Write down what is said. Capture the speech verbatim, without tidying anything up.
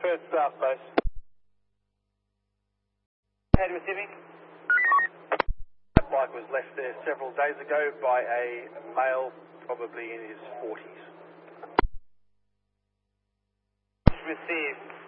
Perth South Base. Head receiving. That bike was left there several days ago by a male, probably in his forties. Received.